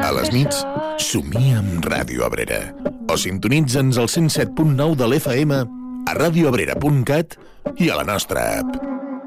A les nits, somia amb Ràdio Abrera. O sintonitza'ns al 107.9 de l'FM, a radioabrera.cat i a la nostra app.